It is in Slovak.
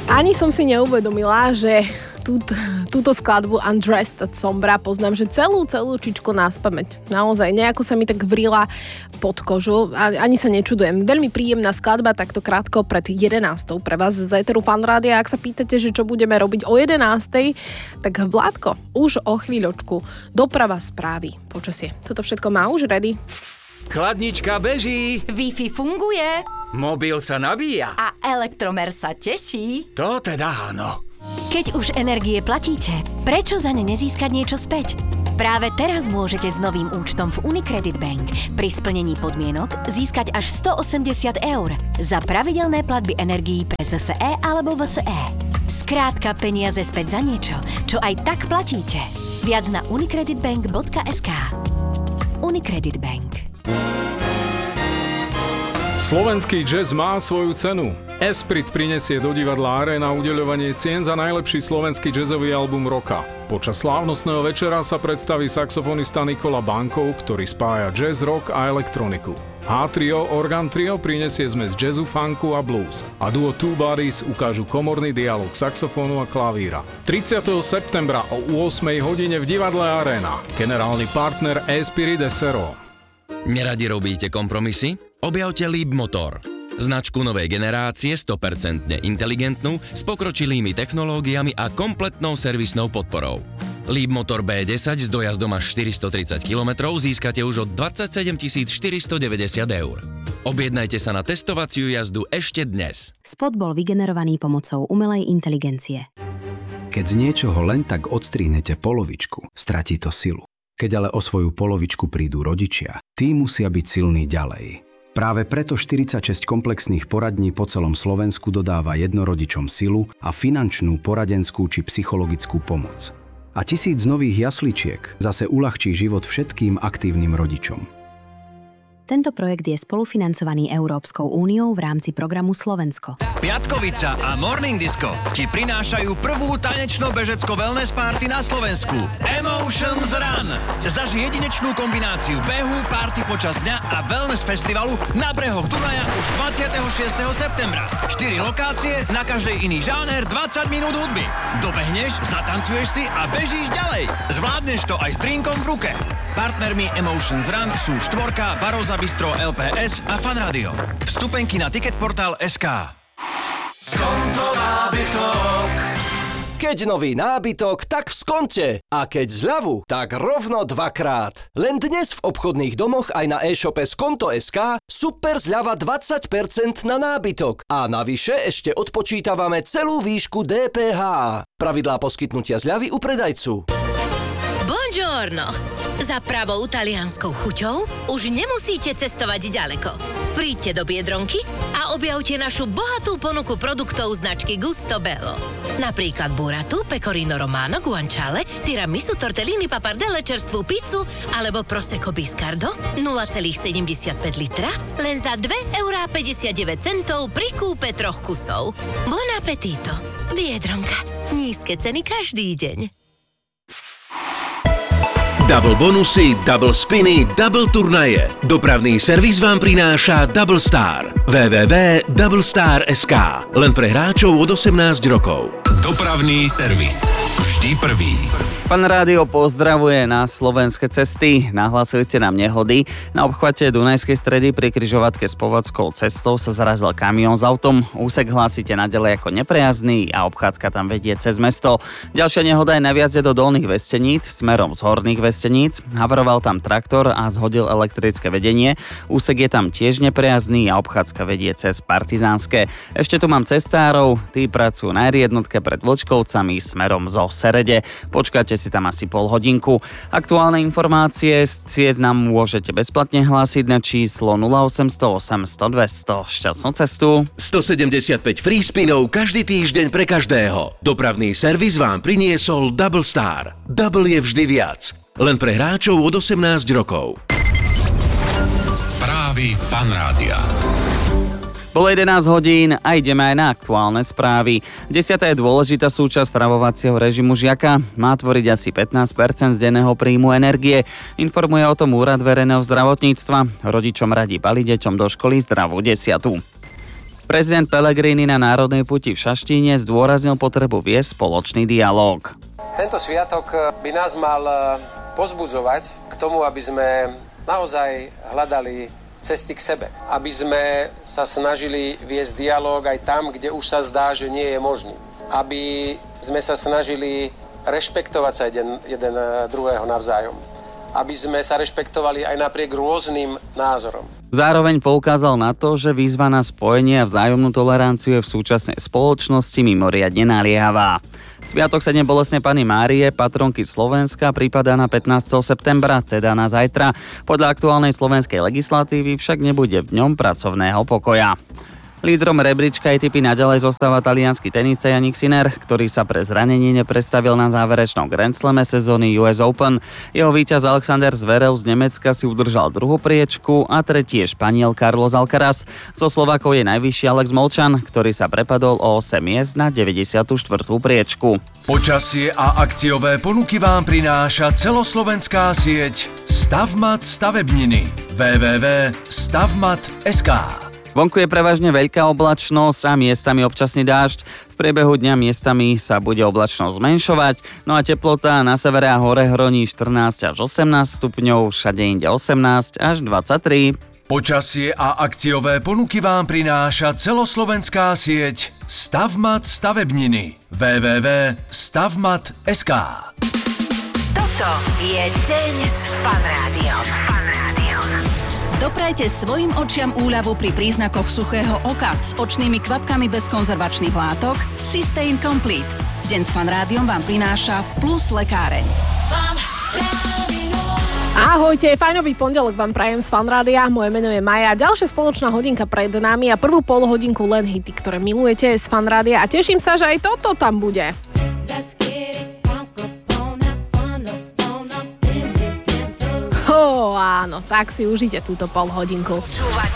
Ani som si neuvedomila, že túto skladbu Undressed od Sombra poznám, že celú čičku náspamäť. Naozaj, nejako sa mi tak vrila pod kožu a ani sa nečudujem. Veľmi príjemná skladba, takto krátko pred 11. pre vás z éteru Fan Rádia. Ak sa pýtate, že čo budeme robiť o 11. tak Vládko, už o chvíľočku. Doprava, správy, počasie. Toto všetko má už ready? Chladnička beží. Wi-Fi funguje. Mobil sa nabíja. A elektromer sa teší. To teda áno. Keď už energie platíte, prečo za ne nezískať niečo späť? Práve teraz môžete s novým účtom v Unicredit Bank pri splnení podmienok získať až 180 € za pravidelné platby energií pre ZSE alebo VSE. Skrátka peniaze späť za niečo, čo aj tak platíte. Viac na unicreditbank.sk. Unicredit Bank. Slovenský jazz má svoju cenu. Esprit prinesie do divadla Arena udeľovanie cien za najlepší slovenský jazzový album roka. Počas slávnostného večera sa predstaví saxofonista Nikola Bankov, ktorý spája jazz, rock a elektroniku. H-trio Organ Trio prinesie zmes jazzu, funku a blues. A duo Two Bodies ukážu komorný dialog saxofónu a klavíra. 30. septembra o 8 hodine v divadle Arena. Generálny partner Esprit de Sero. Neradi robíte kompromisy? Objavte Leapmotor. Značku novej generácie 100% inteligentnú s pokročilými technológiami a kompletnou servisnou podporou. Leapmotor B10 s dojazdom až 430 km získate už od 27 490 €. Objednajte sa na testovaciu jazdu ešte dnes. Spot bol vygenerovaný pomocou umelej inteligencie. Keď z niečoho len tak odstrihnete polovičku, stratí to silu. Keď ale o svoju polovičku prídu rodičia, tí musia byť silní ďalej. Práve preto 46 komplexných poradní po celom Slovensku dodáva jednorodičom silu a finančnú, poradenskú či psychologickú pomoc. A 1000 nových jasličiek zase uľahčí život všetkým aktívnym rodičom. Tento projekt je spolufinancovaný Európskou úniou v rámci programu Slovensko. Piatkovica a Morning Disco ti prinášajú prvú tanečno-bežecko-wellness party na Slovensku. Emotions Run. Zaži jedinečnú kombináciu behu, party počas dňa a wellness festivalu na brehoch Dunaja už 26. septembra. 4 lokácie, na každej iný žáner, 20 minút hudby. Dobehneš, zatancuješ si a bežíš ďalej. Zvládneš to aj s drinkom v ruke. Partnermi Emotions Run sú Štvorka, Baroza Bistro, LPS a Fan Radio. Vstupenky na Ticketportal.sk. Skonto nábytok. Keď nový nábytok, tak v Skonte. A keď zľavu, tak rovno dvakrát. Len dnes v obchodných domoch aj na e-shope Skonto.sk super zľava 20% na nábytok. A navyše ešte odpočítavame celú výšku DPH. Pravidlá poskytnutia zľavy u predajcu. Buongiorno! Za pravou talianskou chuťou už nemusíte cestovať ďaleko. Príďte do Biedronky a objavte našu bohatú ponuku produktov značky Gusto Bello. Napríklad burratu, pecorino romano, guanciale, tiramisu, tortellini, pappardelle, čerstvú pizzu alebo prosecco biscardo 0,75 litra len za 2,59 € pri kúpe 3 kusov. Buon appetito! Biedronka. Nízke ceny každý deň. Double bonusy, double spiny, double turnaje. Dopravný servis vám prináša Double Star. www.doublestar.sk. Len pre hráčov od 18 rokov. Dopravný servis. Vždy prvý. Fan Rádio pozdravuje na slovenské cesty. Nahlásili ste nám nehody. Na obchvate Dunajskej stredy pri križovatke s Povadzkou cestou sa zarazil kamión s autom. Úsek hlásite naďalej ako neprejazdný a obchádzka tam vedie cez mesto. Ďalšia nehoda je na vjazde do Dolných Vesteníc smerom z Horných Vesteníc. Havaroval tam traktor a zhodil elektrické vedenie. Úsek je tam tiež neprejazdný a obchádzka vedie cez Partizánske. Ešte tu mám cestárov. Tí pracujú na R1 pred Vlčkovcami smerom zo Serede. Počkáte si tam asi pol hodinku. Aktuálne informácie z ciest nám môžete bezplatne hlásiť na číslo 0800 800 200. Šťastnú cestu. 175 free spinov každý týždeň pre každého. Dopravný servis vám priniesol Double Star. Double je vždy viac. Len pre hráčov od 18 rokov. Správy Fan Rádia. Bolo 11 hodín a ideme aj na aktuálne správy. 10. je dôležitá súčasť stravovacieho režimu žiaka. Má tvoriť asi 15% z denného príjmu energie. Informuje o tom Úrad verejného zdravotníctva. Rodičom radí baliť deťom do školy zdravú desiatu. Prezident Pellegrini na národnej puti v Šaštíne zdôraznil potrebu viesť spoločný dialóg. Tento sviatok by nás mal pozbudzovať k tomu, aby sme naozaj hľadali cesty k sebe. Aby sme sa snažili viesť dialóg aj tam, kde už sa zdá, že nie je možný. Aby sme sa snažili rešpektovať sa jeden druhého navzájom. Aby sme sa rešpektovali aj napriek rôznym názorom. Zároveň poukázal na to, že výzva na spojenie a vzájomnú toleranciu je v súčasnej spoločnosti mimoriadne naliehavá. Sviatok Sedem bolestnej Panny Márie, patronky Slovenska, pripadá na 15. septembra, teda na zajtra. Podľa aktuálnej slovenskej legislatívy však nebude v ňom pracovného pokoja. Lídrom rebríčka ATP naďalej zostáva taliansky tenista Jannik Sinner, ktorý sa pre zranenie nepredstavil na záverečnom Grand Slame sezóny US Open. Jeho víťaz Alexander Zverev z Nemecka si udržal druhú priečku a tretí je Španiel Carlos Alcaraz. So Slovákov je najvyšší Alex Molčan, ktorý sa prepadol o 8 miest na 94. priečku. Počasie a akciové ponuky vám prináša celoslovenská sieť Stavmat stavebniny www.stavmat.sk. Vonku je prevažne veľká oblačnosť a miestami občasný dážď. V priebehu dňa miestami sa bude oblačnosť zmenšovať, no a teplota na severe a hore hroní 14 až 18 stupňov, všade inde 18 až 23. Počasie a akciové ponuky vám prináša celoslovenská sieť Stavmat stavebniny www.stavmat.sk. Toto je deň s Fan Rádiom. Doprajte svojim očiam úľavu pri príznakoch suchého oka s očnými kvapkami bez konzervačných látok Systane Complete. Deň s Fan Rádiom vám prináša Plus lekáreň. Ahojte, fajnový pondelok vám prajem z Fan Rádia. Moje meno je Maja. Ďalšia spoločná hodinka pred nami a prvú polhodinku len hity, ktoré milujete z Fan Rádia a teším sa, že aj toto tam bude. Áno, tak si užite túto polhodinku.